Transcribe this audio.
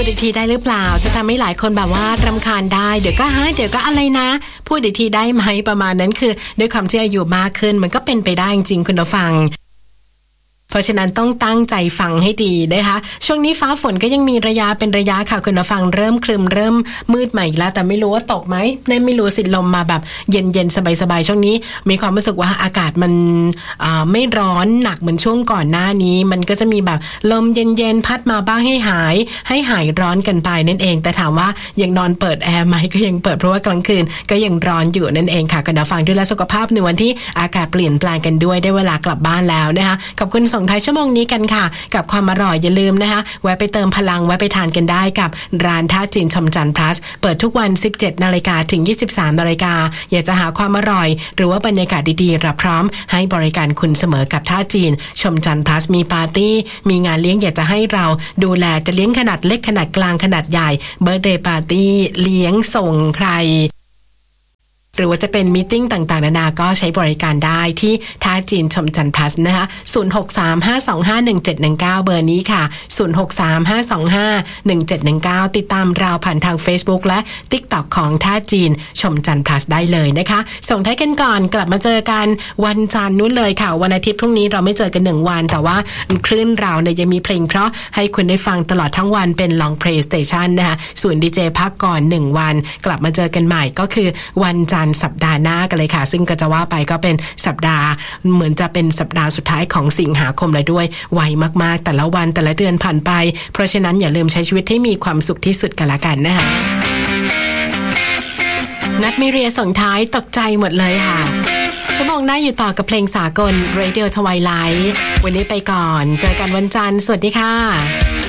อีกทีได้หรือเปล่าจะทำให้หลายคนแบบว่ารำคาญได้เดี๋ยวก็อะไรนะพูดอีกทีได้ไหมประมาณนั้นคือด้วยความที่อายุมากขึ้นมันก็เป็นไปได้จริงๆคุณผู้ฟังเพราะฉะนั้นต้องตั้งใจฟังให้ดีนะคะช่วงนี้ฟ้าฝนก็ยังมีระยะเป็นระยะค่ะคุณผู้ฟังเริ่มครึมเริ่มมืดใหม่แล้วแต่ไม่รู้ว่าตกไหมไม่รู้สิลมมาแบบเย็นๆสบายๆช่วงนี้มีความรู้สึกว่าอากาศมันไม่ร้อนหนักเหมือนช่วงก่อนหน้านี้มันก็จะมีแบบลมเย็นๆพัดมาบ้างให้หายร้อนกันไปนั่นเองแต่ถามว่ายังนอนเปิดแอร์ไหมก็ยังเปิดเพราะว่ากลางคืนก็ยังร้อนอยู่นั่นเองค่ะคุณผู้ฟังดูแลสุขภาพในวันที่อากาศเปลี่ยนแปลงกันด้วยได้เวลากลับบ้านแล้วนะคะขอบคุณส่งท้ายชั่วโมงนี้กันค่ะกับความอร่อยอย่าลืมนะคะแวะไปเติมพลังแวะไปทานกันได้กับร้านท่าจีนชมจันทร์พลัสเปิดทุกวัน 17:00 นถึง 23:00 นอยากจะหาความอร่อยหรือว่าบรรยากาศดีๆรับพร้อมให้บริการคุณเสมอกับท่าจีนชมจันทร์พลัสมีปาร์ตี้มีงานเลี้ยงอยากจะให้เราดูแลจะเลี้ยงขนาดเล็กขนาดกลางขนาดใหญ่เบิร์ธเดย์ปาร์ตี้เลี้ยงส่งใครหรือว่าจะเป็นมีตติ้งต่างๆนานาก็ใช้บริการได้ที่ท่าจีนชมจันทร์พลัสนะคะ0635251719เบอร์นี้ค่ะ0635251719ติดตามเราผ่านทาง Facebook และ TikTok ของท่าจีนชมจันทร์พลัสได้เลยนะคะส่งท้ายกันก่อนกลับมาเจอกันวันจันทร์นู้นเลยค่ะวันอาทิตย์พรุ่งนี้เราไม่เจอกัน1วันแต่ว่าคลื่นเราเนี่ยยังมีเพลงเพราะให้คุณได้ฟังตลอดทั้งวันเป็น Long Play Station นะคะส่วนดีเจพักก่อน1วันกลับมาเจอกันใหม่ก็คือวันจันทร์สัปดาห์หน้ากันเลยค่ะซึ่งก็จะว่าไปก็เป็นสัปดาห์เหมือนจะเป็นสัปดาห์สุดท้ายของสิงหาคมเลยด้วยไวมากๆแต่ละวันแต่ละเดือนผ่านไปเพราะฉะนั้นอย่าลืมใช้ชีวิตให้มีความสุขที่สุดกันละกันนะคะนัดมิเรียส่งท้ายตกใจหมดเลยค่ะชั่วโมงหน้าอยู่ต่อกับเพลงสากล Radio Twilight วันนี้ไปก่อนเจอกันวันจันทร์สวัสดีค่ะ